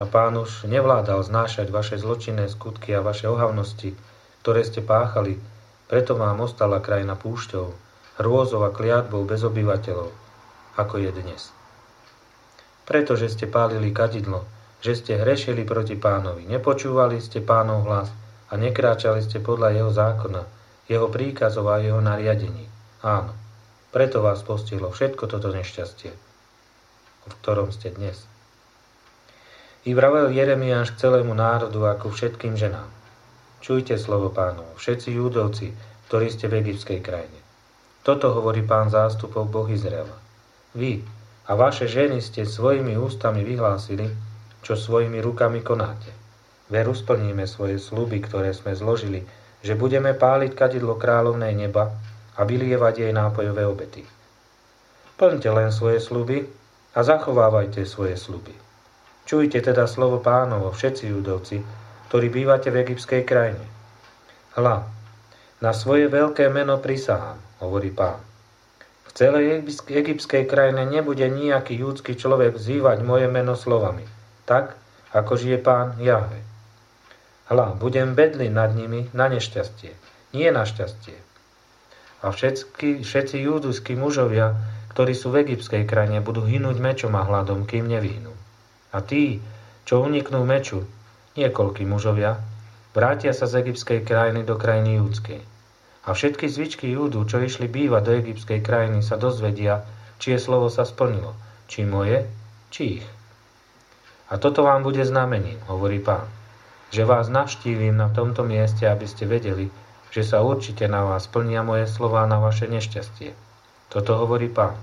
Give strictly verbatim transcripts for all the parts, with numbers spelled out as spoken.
A Pán už nevládal znášať vaše zločinné skutky a vaše ohavnosti, ktoré ste páchali, preto vám ostala krajina púšťou, hrôzou a kliatbou bez obyvateľov, ako je dnes. Pretože ste pálili kadidlo, že ste hrešili proti Pánovi, nepočúvali ste Pánov hlas a nekráčali ste podľa jeho zákona, jeho príkazov a jeho nariadení. Áno, preto vás postihlo všetko toto nešťastie, v ktorom ste dnes. I vravel Jeremiáš k celému národu ako všetkým ženám. Čujte slovo Pánovo, všetci Júdovci, ktorí ste v egyptskej krajine. Toto hovorí Pán zástupov, Boh Izraela. Vy a vaše ženy ste svojimi ústami vyhlásili, čo svojimi rukami konáte. Veru splníme svoje sľuby, ktoré sme zložili, že budeme páliť kadidlo kráľovnej neba a vylievať jej nápojové obety. Plňte len svoje sľuby a zachovávajte svoje sľuby. Čujte teda slovo Pánovo, všetci Júdovci, ktorí bývate v egyptskej krajine. Hľa, na svoje veľké meno prisahám, hovorí Pán. V celej egyptskej krajine nebude nejaký júdsky človek vzývať moje meno slovami, tak, ako žije Pán Jahve. Hľa, budem bedliť nad nimi na nešťastie, nie na šťastie. A všetky, všetci júdovskí mužovia, ktorí sú v egyptskej krajine, budú hynúť mečom a hladom, kým nevyhnú. A tí, čo uniknú meču, niekoľkí mužovia, vrátia sa z egyptskej krajiny do krajiny júdskej. A všetky zvyčky Júdu, čo išli bývať do egyptskej krajiny, sa dozvedia, čie slovo sa splnilo, či moje, či ich. A toto vám bude znamením, hovorí Pán, že vás navštívim na tomto mieste, aby ste vedeli, že sa určite na vás splnia moje slová na vaše nešťastie. Toto hovorí Pán.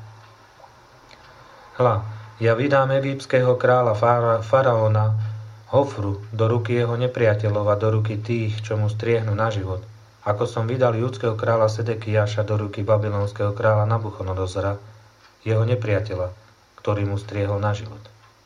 Hľa, ja vydám egyptského kráľa faraóna Hofru do ruky jeho nepriateľov a do ruky tých, čo mu striehnú na život, ako som vydal judského kráľa Sedekiáša do ruky babylonského kráľa Nabuchodonozora, jeho nepriateľa, ktorý mu striehol na život.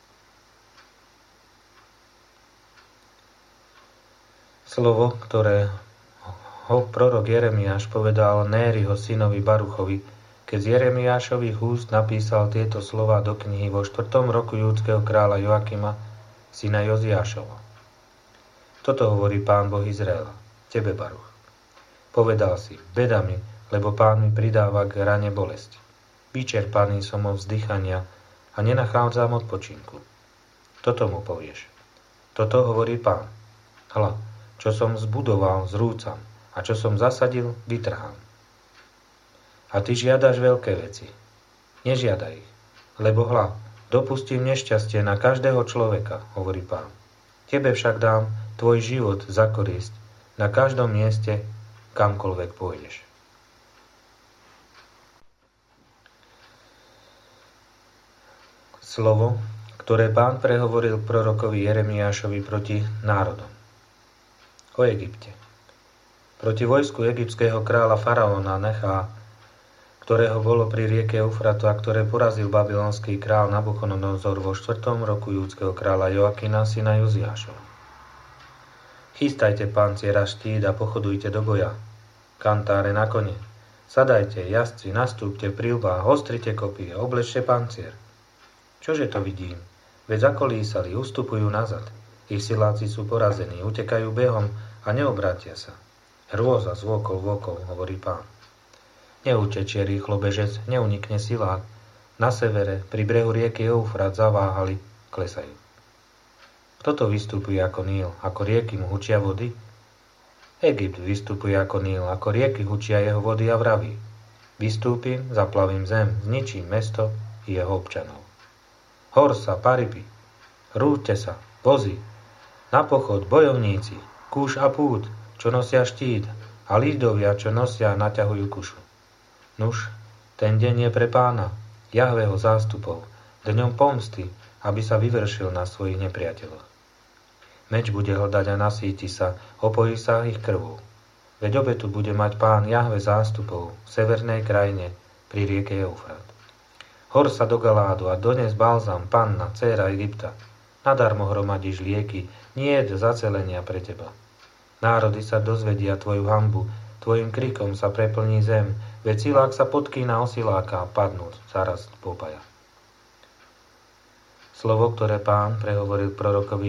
Slovo, ktoré ho prorok Jeremiáš povedal Nériho synovi Baruchovi, keď z Jeremiášových úst napísal tieto slová do knihy vo štvrtom roku júdskeho kráľa Joakima, syna Joziášova. Toto hovorí Pán Boh Izraela, tebe, Baruch. Povedal si, beda mi, lebo Pán mi pridáva k rane bolesť. Vyčerpaný som od vzdychania a nenachádzam odpočinku. Toto mu povieš. Toto hovorí Pán. Hľa, čo som zbudoval, zrúcam, a čo som zasadil, vytrhám. A ty žiadaš veľké veci. Nežiadaj ich, lebo hľa, dopustím nešťastie na každého človeka, hovorí Pán. Tebe však dám tvoj život za korisť na každom mieste, kamkoľvek pôjdeš. Slovo, ktoré Pán prehovoril prorokovi Jeremiášovi proti národom. O Egypte. Proti vojsku egyptského kráľa faraóna Nechá, ktorého bolo pri rieke Eufratu a ktoré porazil babylonský král Nabuchodonozor vo štvrtom roku júdskeho kráľa Joakina, syna Joziášova. Chystajte panciera štít a pochodujte do boja. Kantáre na kone. Sadajte, jazdci, nastúpte v prilbách, ostrite kopy a oblečte pancier. Čože to vidím? Veď zakolísali, ustupujú nazad. Ich siláci sú porazení, utekajú behom a neobrátia sa. Hrôza z vôkol vôkol, hovorí Pán. Neutečie rýchlo bežec, neunikne silák. Na severe, pri brehu rieky Eufrat zaváhali, klesajú. Kto to vystupuje ako Níl, ako rieky mu hučia vody? Egypt vystupuje ako Níl, ako rieky hučia jeho vody a vraví. Vystúpim, zaplavím zem, zničím mesto i jeho občanov. Horsa, Paripi, rúďte sa, vozy, na pochod, bojovníci, kúš a pút, čo nosia štít, a lídovia, čo nosia a naťahujú kušu. Nuž, ten deň je pre Pána, Jahveho zástupov, dňom pomsty, aby sa vyvršil na svojich nepriateľoch. Meč bude hľadať a nasíti sa, opojí sa ich krvou. Veď obetu bude mať Pán Jahve zástupov v severnej krajine pri rieke Eufrat. Hor sa do Galádu a dones balzam, panna, dcéra Egypta. Nadarmo hromadíš lieky, nie je zacelenia pre teba. Národy sa dozvedia tvoju hanbu, tvojim krikom sa preplní zem, veď silák sa podkýna o siláka a padnú zaraz popaja. Slovo, ktoré Pán prehovoril prorokovi